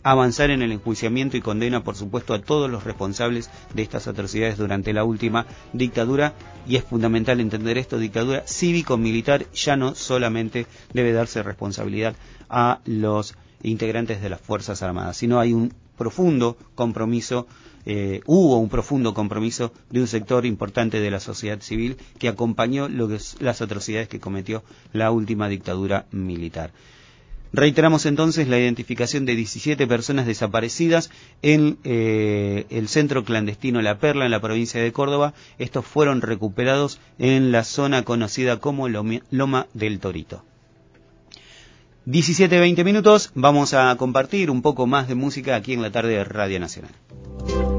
avanzar en el enjuiciamiento y condena, por supuesto, a todos los responsables de estas atrocidades durante la última dictadura, y es fundamental entender esto: dictadura cívico-militar. Ya no solamente debe darse responsabilidad a los integrantes de las Fuerzas Armadas, sino hay un profundo compromiso, hubo un profundo compromiso de un sector importante de la sociedad civil que acompañó las atrocidades que cometió la última dictadura militar. Reiteramos entonces la identificación de 17 personas desaparecidas en el centro clandestino La Perla, en la provincia de Córdoba. Estos fueron recuperados en la zona conocida como Loma del Torito. 17:20, vamos a compartir un poco más de música aquí en la tarde de Radio Nacional.